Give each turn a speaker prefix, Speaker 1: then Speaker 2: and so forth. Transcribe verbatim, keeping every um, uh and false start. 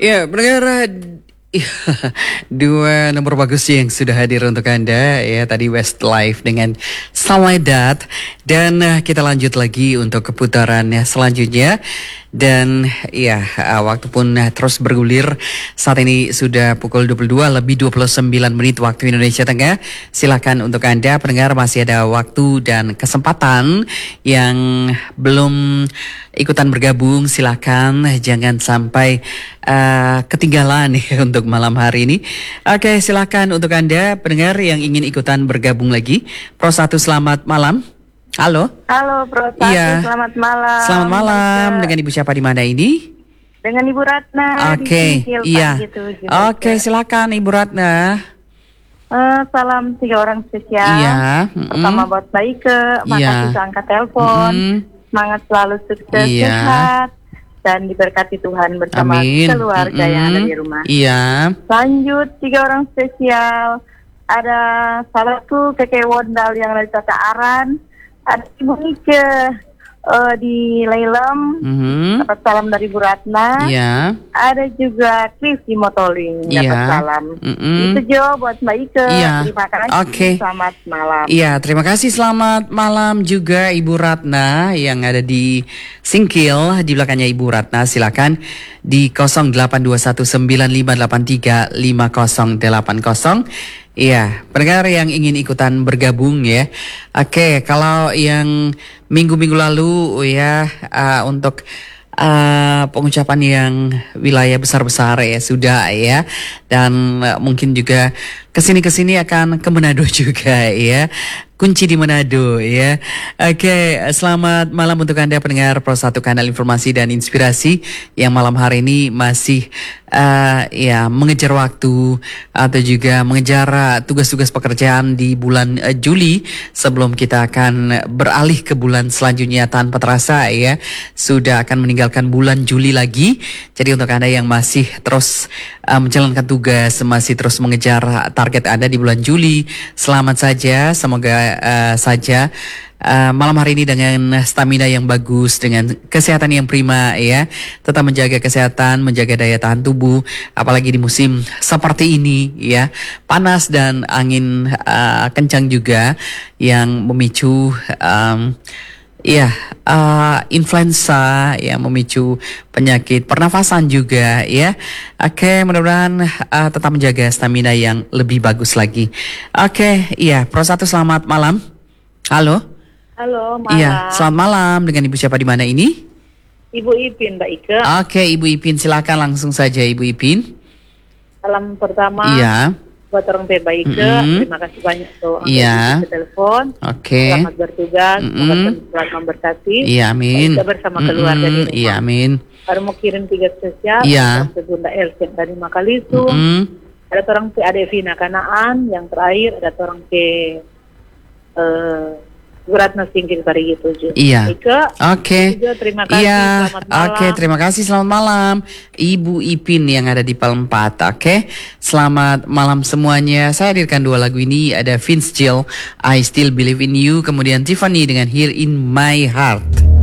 Speaker 1: Ya, pendengar, iya, dua nomor bagus yang sudah hadir untuk Anda ya, tadi Westlife dengan Soledad, dan uh, kita lanjut lagi untuk keputaran selanjutnya. Dan ya, uh, waktu pun uh, terus bergulir. Saat ini sudah pukul dua puluh dua lebih dua puluh sembilan menit waktu Indonesia Tengah. Silakan untuk Anda pendengar, masih ada waktu dan kesempatan. Yang belum ikutan bergabung, silakan jangan sampai uh, ketinggalan nih untuk malam hari ini. Oke, silakan untuk Anda pendengar yang ingin ikutan bergabung lagi. Pro satu, selamat malam. Halo.
Speaker 2: Halo Pro satu,
Speaker 1: iya.
Speaker 2: Selamat malam.
Speaker 1: Selamat malam. Baik. Dengan Ibu siapa di mana ini?
Speaker 2: Dengan Ibu Ratna.
Speaker 1: Oke, iya. Oke, silakan Ibu Ratna.
Speaker 2: Uh, salam tiga orang spesial.
Speaker 1: Iya.
Speaker 2: Pertama mm. buat Baike, makasih
Speaker 1: iya.
Speaker 2: sudah angkat telepon. Mm. Semangat selalu sukses,
Speaker 1: iya.
Speaker 2: sehat, dan diberkati Tuhan bersama
Speaker 1: Amin.
Speaker 2: keluarga
Speaker 1: mm.
Speaker 2: yang ada di rumah.
Speaker 1: Iya.
Speaker 2: Lanjut tiga orang spesial. Ada salahku Keke Wondal yang dari Tata Aran. Ada Ibu Nike uh, di Leilem,
Speaker 1: mm-hmm.
Speaker 2: dapat salam dari Bu Ratna.
Speaker 1: Iya.
Speaker 2: Ada juga Chris di Motoling, dapat
Speaker 1: iya.
Speaker 2: salam.
Speaker 1: Mm-hmm.
Speaker 2: Itu Jo buat Mbak Ike.
Speaker 1: Iya.
Speaker 2: Terima kasih.
Speaker 1: Okay.
Speaker 2: Selamat malam.
Speaker 1: Iya, terima kasih. Selamat malam juga Ibu Ratna yang ada di Singkil. Di belakangnya Ibu Ratna, silakan di nol delapan dua satu sembilan lima delapan tiga lima nol delapan nol. Iya, pendengar yang ingin ikutan bergabung ya. Oke, kalau yang minggu-minggu lalu ya uh, untuk uh, pengucapan yang wilayah besar-besar ya sudah ya. Dan uh, mungkin juga kesini-kesini akan ke Manado juga ya. Kunci di Manado ya. Oke, selamat malam untuk Anda pendengar Pro satu Kanal Informasi dan Inspirasi yang malam hari ini masih uh, ya mengejar waktu atau juga mengejar uh, tugas-tugas pekerjaan di bulan uh, Juli sebelum kita akan beralih ke bulan selanjutnya tanpa terasa ya. Sudah akan meninggalkan bulan Juli lagi. Jadi untuk Anda yang masih terus uh, menjalankan tugas, masih terus mengejar target Anda di bulan Juli, selamat saja. Semoga Uh, saja uh, malam hari ini dengan stamina yang bagus, dengan kesehatan yang prima ya. Tetap menjaga kesehatan, menjaga daya tahan tubuh, apalagi di musim seperti ini ya. Panas dan angin uh, kencang juga yang memicu um, ya uh, influenza yang memicu penyakit pernafasan juga ya. Oke, mudah-mudahan uh, tetap menjaga stamina yang lebih bagus lagi. Oke, iya, Pro satu selamat malam. Halo.
Speaker 2: Halo, malam.
Speaker 1: Iya, selamat malam. Dengan Ibu siapa di mana ini?
Speaker 2: Ibu Ipin, Mbak Ike.
Speaker 1: Oke, Ibu Ipin, silakan langsung saja Ibu Ipin.
Speaker 2: Salam pertama.
Speaker 1: Iya.
Speaker 2: Buat orang Baike, mm-hmm. terima kasih banyak tuh.
Speaker 1: Iya.
Speaker 2: Telepon.
Speaker 1: Oke. Okay.
Speaker 2: Selamat bertugas, mm-hmm. selamat memberkati.
Speaker 1: Iya, amin.
Speaker 2: Kita bersama keluarga mm-hmm. di rumah.
Speaker 1: Iya, amin.
Speaker 2: Baru mau kirim tiga spesial.
Speaker 1: Iya.
Speaker 2: Ada Bunda Elsen dari Makalisu.
Speaker 1: Mm-hmm.
Speaker 2: Ada orang ke Ade Vina Kanaan. Yang terakhir ada orang ke uh, Ratna Singkil Pari gitu.
Speaker 1: Iya. Oke.
Speaker 2: Okay. Terima kasih.
Speaker 1: Iya.
Speaker 2: Selamat malam.
Speaker 1: Oke, okay, terima kasih. Selamat malam Ibu Ipin yang ada di Palempat. Oke. Okay. Selamat malam semuanya. Saya hadirkan dua lagu ini, ada Vince Gill, I Still Believe in You, kemudian Tiffany dengan Here in My Heart.